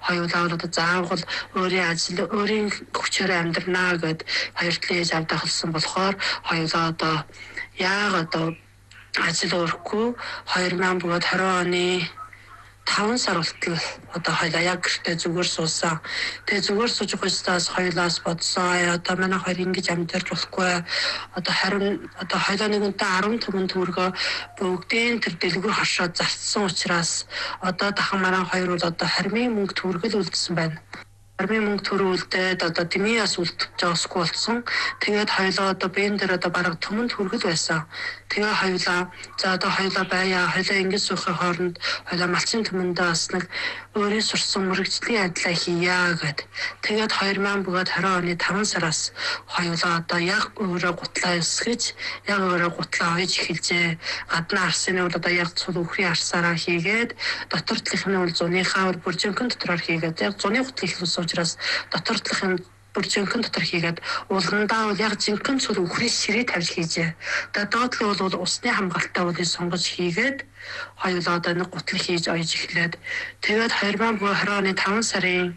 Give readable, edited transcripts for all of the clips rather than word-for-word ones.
хоёулаа одоо заавал өөрийн ажил өөрийн хүчээр амьдрнаа гэд хоёр талын ээж авдаа хэлсэн болохоор хоёулаа одоо яг одоо ажил өрөхгүй 2020 оны 5 сар болтол одоо хоёлаа яг гэртээ зүгээр суусан. Тэгээ зүгээр сууж байгаастаас хоёлаас бодсон. Одоо манай хоёр ингэж амьдарч болохгүй. Одоо харин одоо хоёлаа нэгэнтээ 15 төгрөгөө бүгдийн тэр дэлгүүр хашаад зарцсан учраас одоо дахин манай хоёр бол одоо хармын мөнгө төгрөгөл үлдсэн байна. Армийн мөнгө төрүүлдээд одоо дэмиас үлдчихэж байгаасгүй болсон. Тэгээд хоёлаа одоо бэн дээр одоо бараг төмөнд хүргэл байсан. Тэгээ хоёлаа за одоо хоёлаа байя. Хоёлаа ингэж суухын хооронд хоёлаа малчин төмөндөө бас нэг өөрийн сурсан мөрөгжлийн ажлаа хийя гэд. Тэгээд 2020 оны 5 сараас хоёлаа одоо яг өөрөө гутлаа эсгэж, яг өөрөө гутлаа ойж эхэлжээ. Гадна арсны бол одоо яг цул өхрийн арсаараа хийгээд дотор талынхны бол зуныхаа бол бүржинхэн дотроор хийгээд яг зуны гутлыг хийсэн учраас дотор талынхын бүржинхэн дотор хийгээд ууландаа бол яг жинхэнэ цул өхрийн ширээ тавьж хийжээ. Тэгээд доотлын бол усны хамгаалалтаа бол сонгож хийгээд хоёулаа одоо нэг гутал хийж ойж эхлээд тэгээд 2020 оны 5 сарын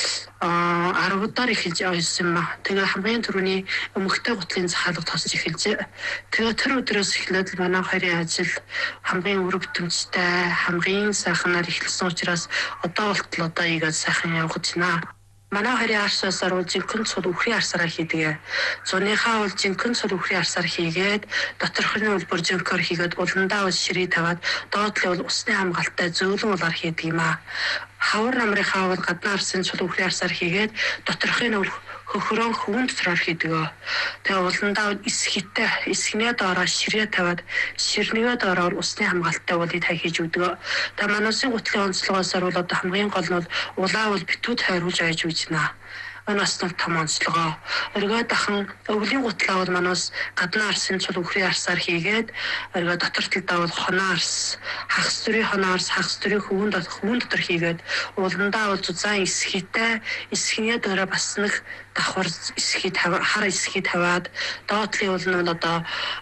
10-даар эхэлж ойсон юм аа. Тэгээд хамгийн түрүүний өмгтэй гутлын захаалга тосч эхэлжээ. Тэгээд тэр өдрөөс эхлээд манай хоёрын ажил хамгийн үр бүтэмжтэй, хамгийн сайхнаар эхэлсэн учраас одоо болтол одоо ийгээд сайхан явж байна. Манай хоёрын арсаасаар бол жинхэнэ цул өхрийн арсаараа хийдэг. Зуныхаа бол жинхэнэ цул өхрийн арсаар хийгээд доторхны бол бүржинхээр хийгээд уландаа бол ширээ таваад доотлын бол усны хамгаалалтаа зөөлөн улаар хийдэг юм аа. Хавар намрынхаа бол гадна арсын цул өхрийн арсаар хийгээд доторхын бол хөхрөн хүнд дотроор хийдэг. Тэгээ уландаа эсхнээ доороо ширээ таваад ширнэгээ доороо усны хамгаалалтаа бол тай хийж өгдөг. Тэгээ манайсын гутлын онцлогоосоор бол одоо хамгийн гол нь бол улаа бол битүүд хайруулж айж үзнэ. Манайс нэг том онцлогоо. Өргөө дахин өвлийн гутлаа бол манайс гадна арсын цул өхрийн арсаар хийгээд өргөө дотор талдаа бол хоноо арс, хагас төрийн хоноо арс, хагас төрийн хөвөн дотор хийгээд уландаа бол зузаан эсхийтэй эсхнээ доороо бас нэг давхар эсхий хар эсхий тавиад доотлын бол нь одоо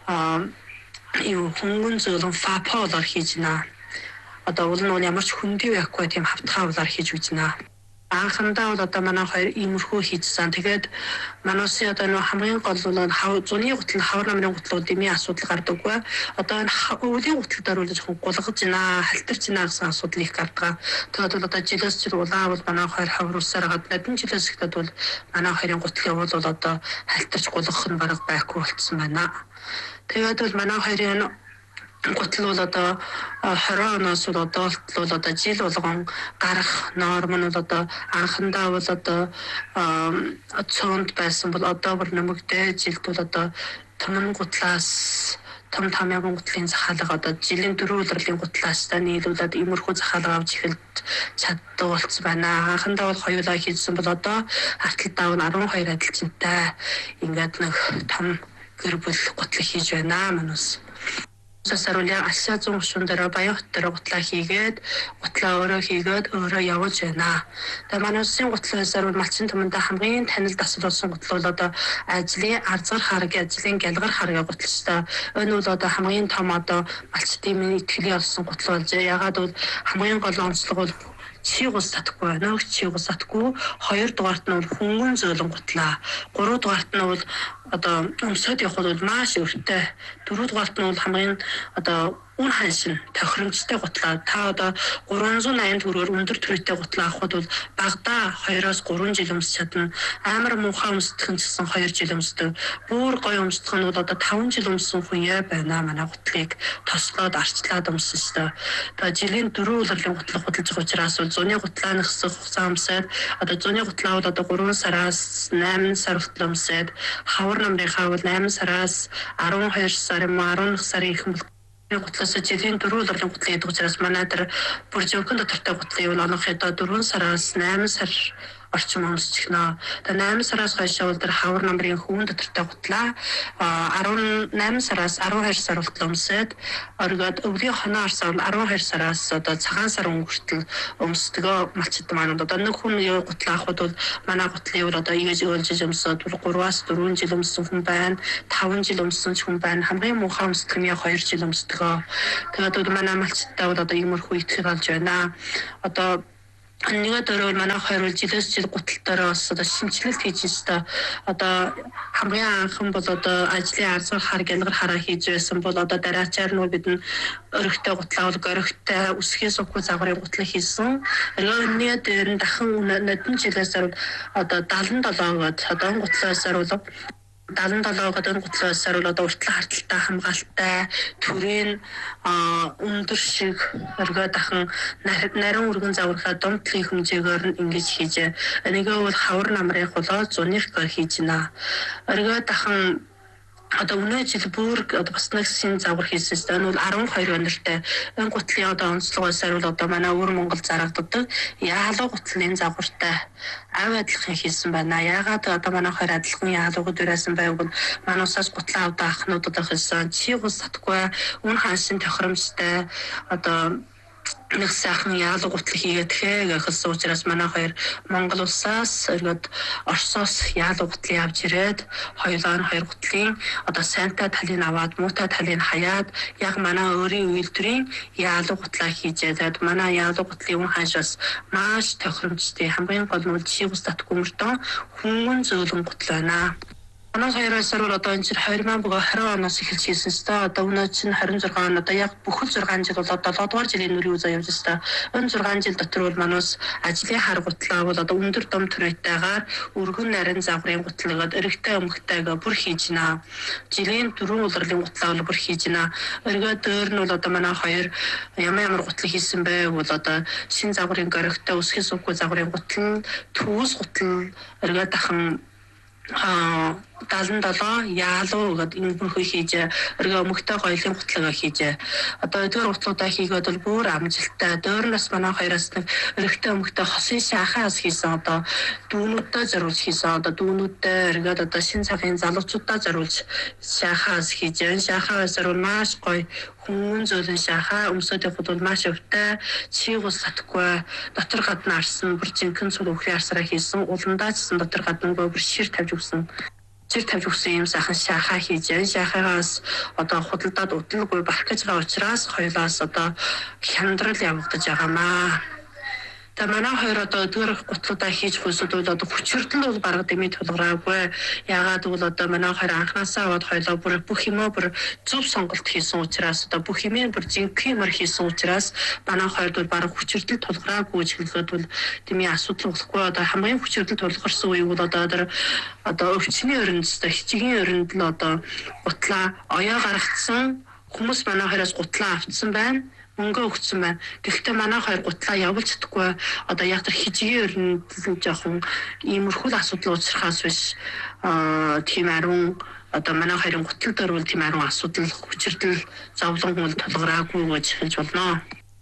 хөнгөн зөөлөн фаполоор хийж байна. Одоо уул нь ямар ч хөндөй байхгүй тийм хавтгай улаар хийж үзнэ. Анхандаа бол одоо манай хоёр иймэрхүү хийжсэн. Тэгээд манайсын одоо нэг хамгийн гол нь зуны гутал хавар намрын гутлууд дэмий асуудал гардаггүй. Одоо энэ өвлийн гутлуудаар бол жоохон гулгаж байна, халтарч байна гэсэн асуудал их гардаг. Тэгээд бол одоо жилээс жил улаан бол манай хоёр хавруулсаар гад надад жилээс ихтэй бол манай хоёрын гутлын бол одоо халтарч гулгах нь бараг байхгүй болцсон байна. Тэгээд бол манай хоёрын гутал бол одоо 20 оноос бол одоо жил болгон гарах норм нь бол одоо анхандаа бол одоо цоонд байсан бол одоо бүр нэмэгдээ жилд бол одоо томн гутлаас том тамягын гутлын захаалга одоо жилийн 4 удирлын гутлаас та нийлүүлээд иймэрхүү захаалга авч эхэлж чаддаг болсон байна. Анхандаа бол хоёулаа хийсэн бол одоо харталтаа 12 адилчинтай ингээд нэг том гэр бүл гутлыг хийж байна манус. Сасаруля Аsia зүүн гүшүүн дээр баян хот дээр гутлаа хийгээд гутлаа өөрөө хийгээд өөрөө явж байна. Тэгээ манайсын гутлаасаар бол малчин төмөндө хамгийн танил дасал болсон гутал бол одоо ажлын арзар харгийн ажлын гялгар харгийн гуталчтай. Энэ бол одоо хамгийн том одоо малчтын итгэлийн болсон гутал болж ягаад бол хамгийн гол онцлог бол чи гус татахгүй байна. Чи гус татахгүй. 2 дугаарт нь бол хөнгөн зөөлөн гутлаа. 3 дугаарт нь бол одоо өмсөд явах бол маш өртөө. 4 дугаарт нь бол хамгийн одоо үн ханшин тохиромжтой гутлаа. Та одоо 380 төгрөгөөр өндөр төрөйтэй гутлаа авахд бол багада 2-3 жил өмсч чадна. Амар муухай өмсдөх нь гэсэн 2 жил өмсдөг. Бүр гоё өмсдөх нь бол одоо 5 жил өмссөн хүн яа байна манай гутлыг тослоод арчлаад өмсөн шүү дээ. Тэгээ жилийн 4 удирлын гутлах худалж байгаа учраас бол зуны гутлаа нөхсөх хугацаа өмсөд одоо зуны гутлаа бол одоо 3 сараас 8 сар хүртэл өмсөд хавар намрынхаа бол 8 сараас 12 сар юм 11 сарын ихэнх гутлаас жилийн 4 удирлын гутлыг идэх учраас манай дээр бүржинхэн дотортой гутлыг бол онох хэдэ 4 сараас 8 сар орчим өмсчих нөө. Тэгээ 8 сараас хойш бол тэр хавар намрын хүүн дотортой гутлаа 18 сараас 12 сар хүртэл өмсөд оргоод өвлийн хоноо арсаар 12 сараас одоо цагаан сар өнгөртөл өмсдгөө малчид маань одоо нэг хүн гутлаа авахд бол манай гутлыг бол одоо ийгэж өөлжиж өмсөд 3-аас 4 жил өмссөн хүн байна, 5 жил өмссөн хүн байна. Хамгийн муухай өмсдөх нь 2 жил өмсдгөө. Тэгээд манай малчидтай бол одоо иймэрхүү итгэл болж байна. Одоо Нэгэд өөрөө манай хоёр жилээс жил гуталтаараа бас одоо шинжилэлт хийж өстой одоо хамгийн анхан бол одоо ажлын арзуу хар гянгар хараа хийж байсан бол одоо дараачаар нөө бидний өргөтэй гутлаа бол горигтой үсгийн сувгүй загварын гутлаа хийсэн. Өргөний дээр нь дахин нодон жилээс одоо 77 гот одоо гутлаасаар бол 77 гадаг гутлаасаар бол одоо уртлах харталтай хамгаалалтай төрийн өндөр шиг өргөө дахин нарийн өргөн загвархаа дундлагын хэмжээгээр нь ингэж хийж нэгээ бол хавар намрын холоо зуных хийж байна. Өргөө дахин одоо өнөө жил бүр одоо бас нэг шинэ загвар хийсэн чинь энэ бол 12 өнөртэй энэ гутлын одоо онцлогоосаар бол одоо манай өвөр Монгол зарагддаг яалуу гутлын загвартай ав адилхан хийсэн байна. Яагаад одоо манай хоёр адилхан яалууг дөрөөсөн байвал манай усаас гутлаа авдаг ахнуудад хийсэн чи гус сатгүй үн ханшин тохиромжтой одоо нэг сайхан яалуу гутлыг хийгээд гэхэлсэн учраас манай хоёр Монгол улсаас өргөд Оросоос яалуу гутлыг авч ирээд хоёулаа нь хоёр гутлын одоо сайнтай талыг аваад муутай талыг хаяад яг манай өөрийн үйлдвэрийн яалуу гутлаа хийжээд манай яалуу гутлын үн ханшаас маш тохиромжтой хамгийн гол нь жишээс татгүй мөртөө хүмүүн зөөлөн гутал байна. Манай хоёроос бол одоо энэ 2020 оноос эхэлж хийсэн хэвээр одоо өнөө чинь 26 он одоо яг бүхэл 6 жил бол одоо 7 дугаар жилийн нөрийн үзээ явж байгаа. Энэ 6 жил дотор бол манус ажлын хар гутлаа бол одоо өндөр дом төрөйтэйгээр өргөн нарийн загварын гутлагад өргөтэй өмгтэйгээ бүр хийж байна. Жилийн 4 улирлын гутлаа бол бүр хийж байна. Өргөө дөр нь бол одоо манай хоёр ямар гутлаг хийсэн бэ бол одоо шин загварын горигтой өсгөх сувгүй загварын гутал төвс гутал өргөө дахин 77 яалуу гэдэг энэ бүхий хийж өргөө өмгтэй гоёлын гутлага хийж одоо эдгээр гутлуудаа хийгээд бол бүр амжилттай дөөрнөөс манай хоёроос нэг өргөтэй өмгтэй хосын шахаас хийсэн одоо дүүнүүдтэй зориулж хийсэн одоо дүүнүүдтэй өргөөд одоо шин цагын залуучуудаа зориулж шахаас хийж шахаас бол маш гоё хүн зөөлөн шахаа өмсөд явахд бол маш өвтэй чиг ус сатгүй дотор гадна арсан бүр жинхэнэ цул өхрийн арсараа хийсэн уландаачсан дотор гаднаа бүр шир тавьж өгсөн юм сайхан шахаа хийж шахаагаас одоо худалдаад утлгүй барах гэж байгаа учраас хоёулаас одоо хяндрал явагдаж байгаамаа. Та манай хоёр одоо өдөр гутлуудаа хийж хөөсөд бол одоо хүчирдэл бол бараг дэмий тулгараагүй. Яагаад бол одоо манай хоёр анханасаа аваад хоёлоо бүр бүх юмаа бүр зөв сонголт хийсэн учраас одоо бүх юмээ бүр жинхэнэ мөр хийсэн учраас манай хоёрд бол бараг хүчирдэл тулгараагүй ч хэлэхэд бол дэмий асуудал болохгүй. Одоо хамгийн хүчирдэл тулгарсан үе бол одоо өвчний өрөндтэй хичгийн өрөнд л одоо гутлаа оёо гаргацсан хүмүүс манай хоёроос гутлаа авцсан байна. Мөнгө өгсөн байна. Гэхдээ манай хоёр гутлаа явуулж чадахгүй. Одоо яг тэр хижгийн өрөнд жоохон иймэрхүү асуудал уучрахаас биш тийм ариун одоо манай хоёрын гутал дээр бол тийм ариун асуудал хүчирдэл зовлон хүл толгораагүй гэж хэлж болно.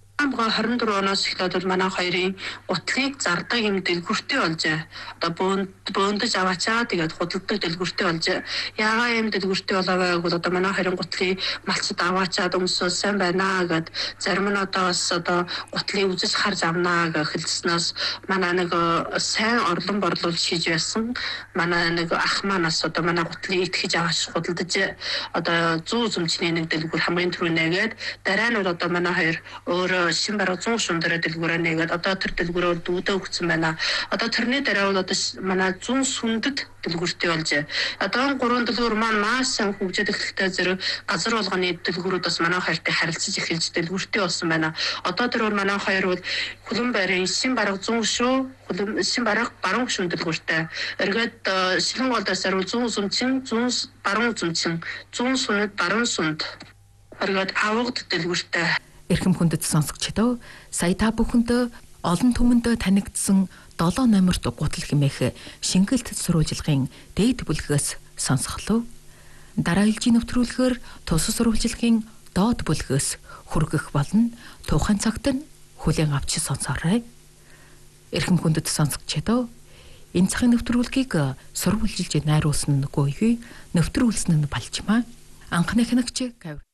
24 оноос эхлээд бол манай хоёрын гутлыг зардаг юм дэлгүртэй болжээ. Одоо бөөндөж аваачаа тэгээд худалдаг дэлгүртэй болжээ. Яагаад юм дэлгүртэй болоо вэ? Одоо манай хоёрын гутлыг малчд аваачаад өмсөө сайн байна гэд зарим нь одоо бас одоо гутлыг үзэж харж авнаа гэх хэлснээс манай нэг сайн орлон борлуулж хийж байсан. Манай нэг ах манаас одоо манай гутлыг итгэж аваач худалдаж одоо 100 зэмчний нэг дэлгүр хамгийн түрүү нээгээд дараа нь одоо манай хоёр өөр шин бараг 100 шундараа дэлгүүрээ нэгээд одоо тэр дэлгүүрөөр дүүдээ өгсөн байна. Одоо тэрний дараа бол одоо манай 100 сүндэд дэлгүүртэй болжээ. Одоо 3 дэлгүүр маань маш сайн хөгжиж эхлэхдээ зэрэг газар болгоны дэлгүүрүүд бас манай хоёртой харилцаж эхэлж дэлгүүртэй болсон байна. Одоо тэр манай хоёр бол хөлөн байрын шин бараг 100 шүү. Шин бараг баруун шүн дэлгүүртэй. Эргээд шилэн голдоос аруу 100 сүмчин, 100 баруун сүмчин, 100 сүнэд баруун сүнд. Эргээд авгад дэлгүүртэй. Эрхэм хүндэт сонсогчдоо сая та бүхэндээ олон түмэндээ танигдсан 7 номерт гутал хэмээх шингэлт сурвалжилгын дээд бүлгээс сонсголоо. Дараа ээлжийн нэвтрүүлгээр тус сурвалжилгын доод бүлгээс хүргэх болно. Тухайн цагт нь хүлээн авч сонсоорой. Эрхэм хүндэт сонсогчдоо энэ цагийн нэвтрүүлгийг сурвалжилж найруулсан нөгөөгүй нэвтрүүлсэн нь Балчмаа. Анхны хянагч Гавр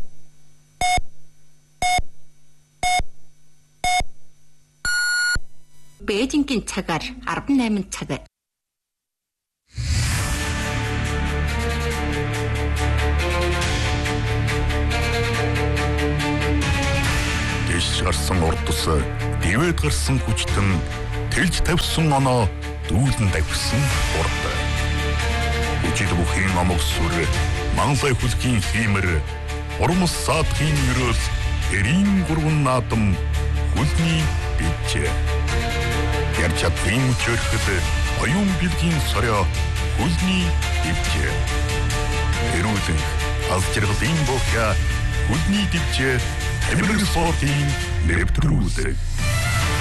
Бээжингийн цагаар 18 цаг. This гарсан урдас дэвэд гарсан хүчтэн тэлж тавьсан оноо дүүлэн давхсан урд. Үжид бүхийн амог сүр мангай хүлгийн хиймэр урмс саадхийн өрөөл эрийн гурван наадам хүлний бивчээ. Ярчатын чөрхөд оюун билгийн сорё хүлний бивчээ. Эрүүлэн алжиргалын бохя хүлний бивчээ Эмэр спортын нэвтрүүлэг.